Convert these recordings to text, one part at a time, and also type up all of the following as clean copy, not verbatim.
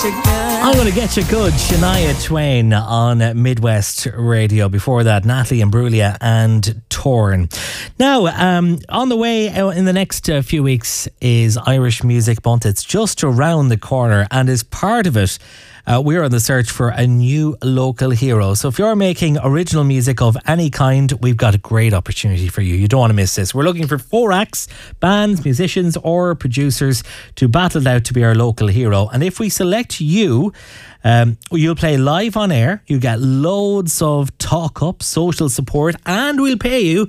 I'm Gonna Get You Good, Shania Twain on Midwest Radio. Before that, Natalie Imbruglia and Torn. Now, on the way in the next few weeks is Irish Music Month. It's just around the corner, and as part of it, we're on the search for a new local hero. So if you're making original music of any kind, we've got a great opportunity for you. You don't want to miss this. We're looking for 4 acts, bands, musicians or producers to battle it out to be our local hero. And if we select you, you'll play live on air, you get loads of talk up, social support, and we'll pay you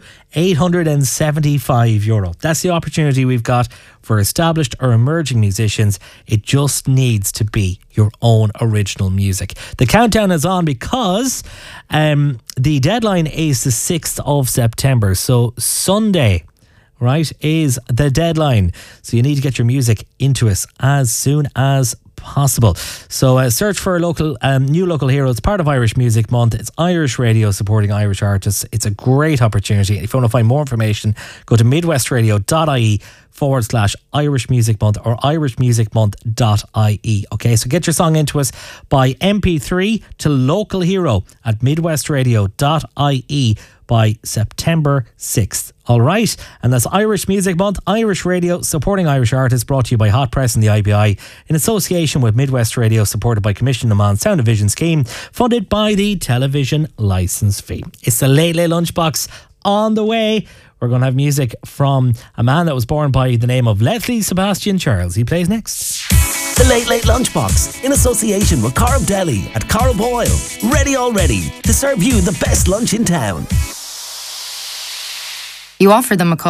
€875. That's the opportunity we've got for established or emerging musicians. It just needs to be your own original music. The countdown is on because the deadline is the 6th of September. So Sunday, right, is the deadline. So you need to get your music into us as soon as possible. So search for a local new local hero. It's part of Irish Music Month. It's Irish Radio supporting Irish artists. It's a great opportunity. If you want to find more information, go to midwestradio.ie/Irish Music Month or irishmusicmonth.ie. Okay, so get your song into us by MP3 to local hero at midwestradio.ie by September 6th. All right, and that's Irish Music Month, Irish Radio supporting Irish artists, brought to you by Hot Press and the IBI in association with Midwest Radio, supported by Commission Demand Sound of Vision Scheme, funded by the television licence fee. It's the Late Late Lunchbox on the way. We're going to have music from a man that was born by the name of Leslie Sebastian Charles. He plays next. The Late Late Lunchbox in association with Corb Deli at Corb Oil. Ready already to serve you the best lunch in town. You offer them a call.